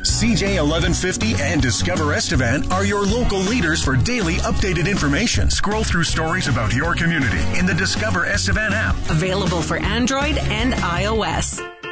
CJ 1150 and Discover Estevan are your local leaders for daily updated information. Scroll through stories about your community in the Discover Estevan app. Available for Android and iOS.